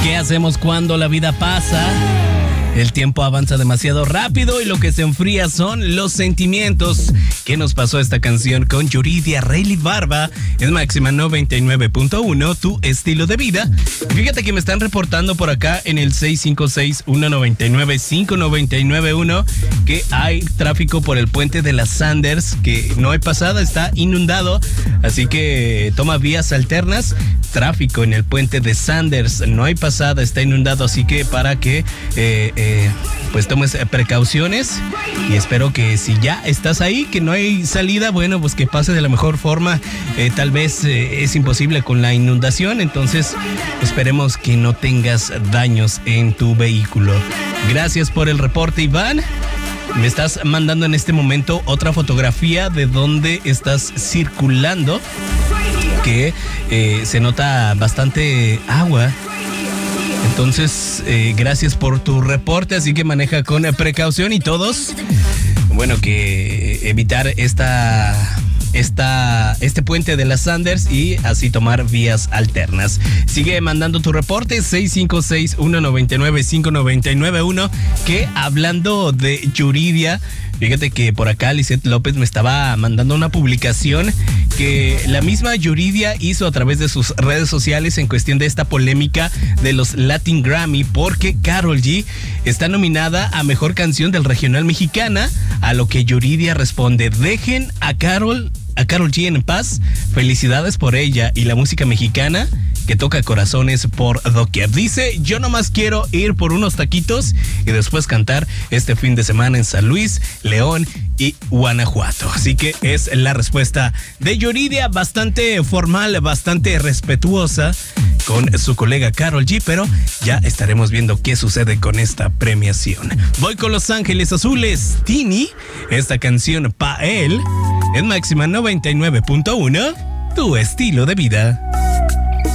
¿Qué hacemos cuando la vida pasa? El tiempo avanza demasiado rápido y lo que se enfría son los sentimientos. ¿Qué nos pasó esta canción con Yuridia Rayleigh Barba? Es Máxima 99.1, tu estilo de vida. Fíjate que me están reportando por acá en el 656-199-5991 que hay tráfico por el puente de las Sanders, que no hay pasada, está inundado. Así que toma vías alternas. Tráfico en el puente de Sanders, no hay pasada, está inundado. Así que para que pues tomes precauciones y espero que si ya estás ahí, que no hay salida, bueno, pues que pase de la mejor forma. Tal vez es imposible con la inundación, entonces esperemos que no tengas daños en tu vehículo. Gracias por el reporte, Iván. Me estás mandando en este momento otra fotografía de donde estás circulando, que se nota bastante agua. Entonces, gracias por tu reporte, así que maneja con precaución y todos, bueno, que evitar este puente de las Sanders y así tomar vías alternas. Sigue mandando tu reporte 656-199-5991, que hablando de Yuridia, fíjate que por acá Lisette López me estaba mandando una publicación que la misma Yuridia hizo a través de sus redes sociales en cuestión de esta polémica de los Latin Grammy, porque Karol G está nominada a Mejor Canción del Regional Mexicana, a lo que Yuridia responde: dejen a Karol G en paz, felicidades por ella y la música mexicana que toca corazones por doquier. Dice: yo nomás quiero ir por unos taquitos y después cantar este fin de semana en San Luis, León y Guanajuato. Así que es la respuesta de Yuridia, bastante formal, bastante respetuosa con su colega Karol G, pero ya estaremos viendo qué sucede con esta premiación. Voy con Los Ángeles Azules, Tini, esta canción pa' él, en Máxima 99.1, tu estilo de vida.